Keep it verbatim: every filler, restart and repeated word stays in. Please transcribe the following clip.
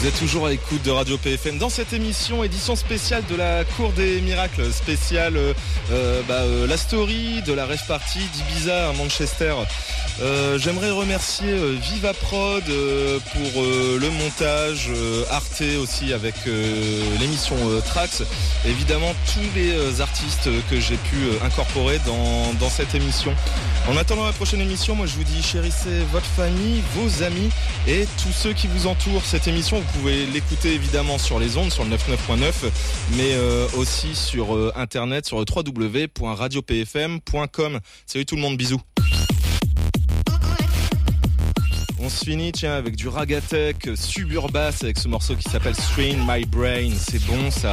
Vous êtes toujours à l'écoute de Radio P F M dans cette émission, édition spéciale de la Cour des Miracles, spéciale euh, bah, euh, la story de la rave party d'Ibiza à Manchester. Euh, j'aimerais remercier euh, Viva Prod euh, pour euh, le montage, euh, Arte aussi avec euh, l'émission euh, Trax, évidemment tous les euh, artistes que j'ai pu euh, incorporer dans, dans cette émission. En attendant la prochaine émission, moi je vous dis chérissez votre famille, vos amis et tous ceux qui vous entourent. Cette émission, vous pouvez l'écouter évidemment sur les ondes, sur le quatre-vingt-neuf point neuf, mais euh, aussi sur euh, internet, sur le w w w point radio p f m point com. Salut tout le monde, bisous. On se finit tiens avec du Ragatek Suburbass avec ce morceau qui s'appelle Strain My Brain. C'est bon ça.